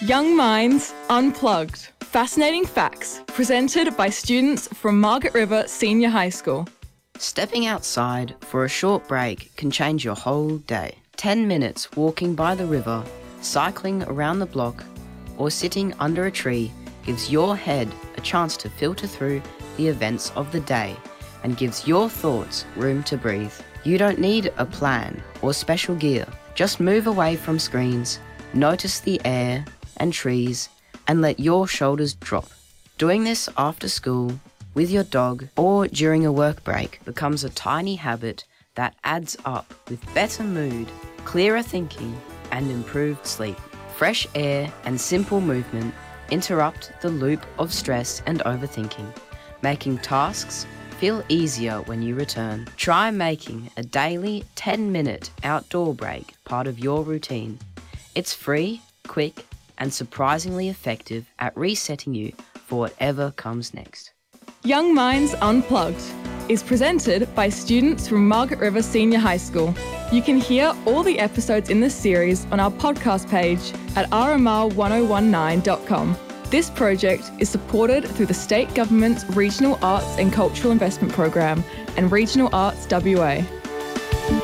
Young Minds Unplugged. Fascinating facts presented by students from Margaret River Senior High School. Stepping outside for a short break can change your whole day. 10 minutes walking by the river, cycling around the block, or sitting under a tree gives your head a chance to filter through the events of the day and gives your thoughts room to breathe. You don't need a plan or special gear. Just move away from screens, notice the air and trees, and let your shoulders drop. Doing this after school, with your dog, or during a work break becomes a tiny habit that adds up with better mood, clearer thinking, and improved sleep. Fresh air and simple movement interrupt the loop of stress and overthinking, making tasks feel easier when you return. Try making a daily 10-minute outdoor break part of your routine. It's free, quick, and surprisingly effective at resetting you for whatever comes next. Young Minds Unplugged is presented by students from Margaret River Senior High School. You can hear all the episodes in this series on our podcast page at rmr1019.com. This project is supported through the State Government's Regional Arts and Cultural Investment Program and Regional Arts WA.